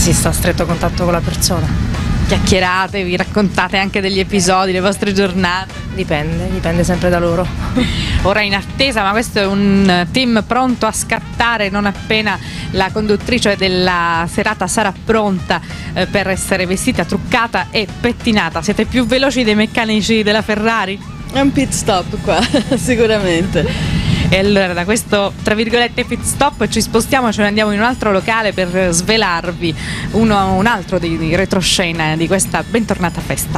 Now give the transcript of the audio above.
si sta a stretto contatto con la persona. Chiacchierate, vi raccontate anche degli episodi, le vostre giornate? Dipende sempre da loro. Ora in attesa, ma questo è un team pronto a scattare non appena la conduttrice della serata sarà pronta per essere vestita, truccata e pettinata. Siete più veloci dei meccanici della Ferrari? È un pit stop qua, sicuramente. E allora da questo, tra virgolette, pit stop ci spostiamo, ce ne andiamo in un altro locale per svelarvi un altro di retroscena di questa bentornata festa.